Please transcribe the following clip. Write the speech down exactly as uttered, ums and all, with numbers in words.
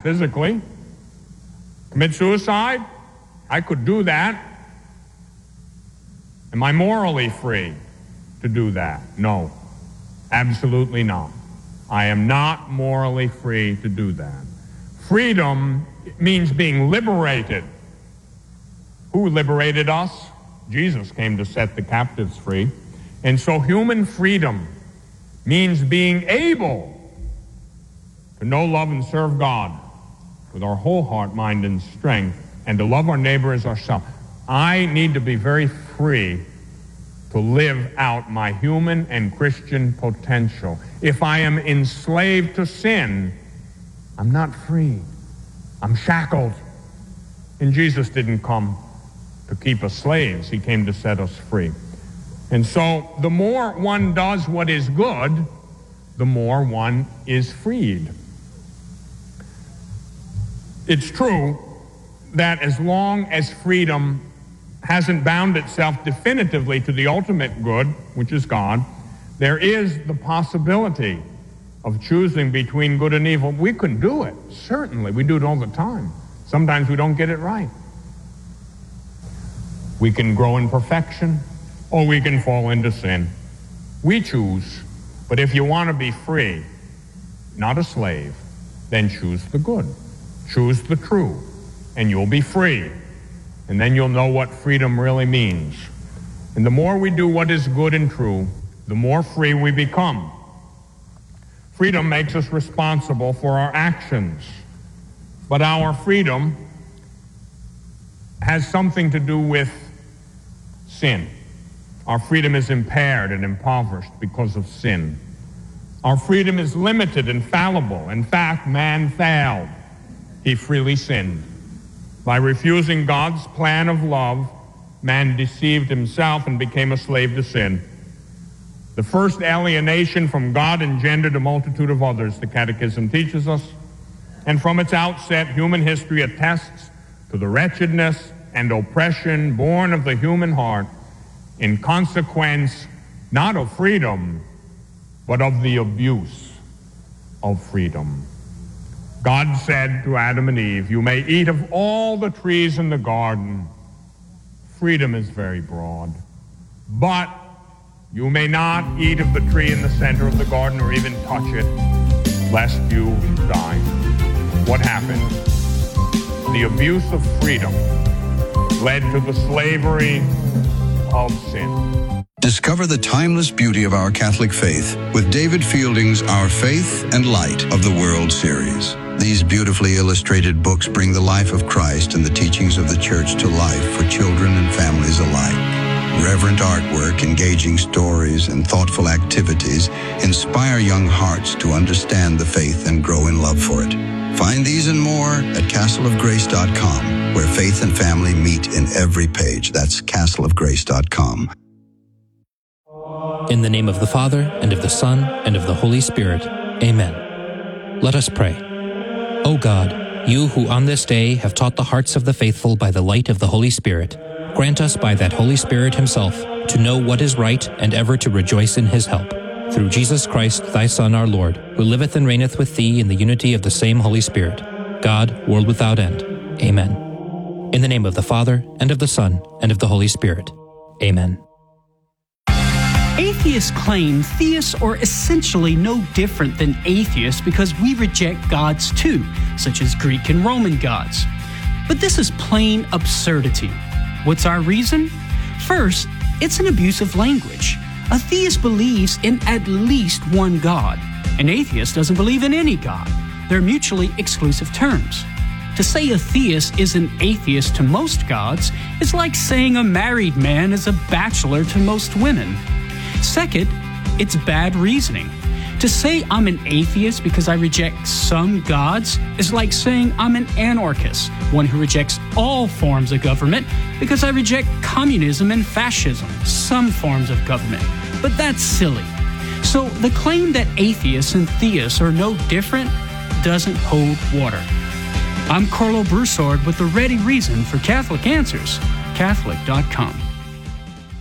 physically. Commit suicide? I could do that. Am I morally free to do that? No, absolutely not. I am not morally free to do that. Freedom means being liberated. Who liberated us? Jesus came to set the captives free. And so human freedom means being able to know, love, and serve God with our whole heart, mind, and strength, and to love our neighbor as ourselves. I need to be very free to live out my human and Christian potential. If I am enslaved to sin, I'm not free. I'm shackled. And Jesus didn't come to keep us slaves. He came to set us free. And so the more one does what is good, the more one is freed. It's true that as long as freedom hasn't bound itself definitively to the ultimate good, which is God, there is the possibility of choosing between good and evil. We can do it, certainly. We do it all the time. Sometimes we don't get it right. We can grow in perfection, or we can fall into sin. We choose. But if you want to be free, not a slave, then choose the good. Choose the true, and you'll be free. And then you'll know what freedom really means. And the more we do what is good and true, the more free we become. Freedom makes us responsible for our actions. But our freedom has something to do with sin. Our freedom is impaired and impoverished because of sin. Our freedom is limited and fallible. In fact, man failed. He freely sinned. By refusing God's plan of love, man deceived himself and became a slave to sin. The first alienation from God engendered a multitude of others, the Catechism teaches us. And from its outset, human history attests to the wretchedness and oppression born of the human heart in consequence not of freedom, but of the abuse of freedom. God said to Adam and Eve, "You may eat of all the trees in the garden." Freedom is very broad. But you may not eat of the tree in the center of the garden or even touch it, lest you die. What happened? The abuse of freedom led to the slavery of sin. Discover the timeless beauty of our Catholic faith with David Fielding's Our Faith and Light of the World series. These beautifully illustrated books bring the life of Christ and the teachings of the Church to life for children and families alike. Reverent artwork, engaging stories, and thoughtful activities inspire young hearts to understand the faith and grow in love for it. Find these and more at castle of grace dot com, where faith and family meet in every page. That's castle of grace dot com. In the name of the Father, and of the Son, and of the Holy Spirit. Amen. Let us pray. O God, you who on this day have taught the hearts of the faithful by the light of the Holy Spirit, grant us by that Holy Spirit himself to know what is right and ever to rejoice in his help. Through Jesus Christ, thy Son, our Lord, who liveth and reigneth with thee in the unity of the same Holy Spirit, God, world without end. Amen. In the name of the Father, and of the Son, and of the Holy Spirit. Amen. Atheists claim theists are essentially no different than atheists because we reject gods too, such as Greek and Roman gods. But this is plain absurdity. What's our reason? First, it's an abuse of language. A theist believes in at least one God. An atheist doesn't believe in any God. They're mutually exclusive terms. To say a theist is an atheist to most gods is like saying a married man is a bachelor to most women. Second, it's bad reasoning. To say I'm an atheist because I reject some gods is like saying I'm an anarchist, one who rejects all forms of government because I reject communism and fascism, some forms of government. But that's silly. So the claim that atheists and theists are no different doesn't hold water. I'm Carlo Broussard with the ready reason for Catholic Answers, Catholic dot com.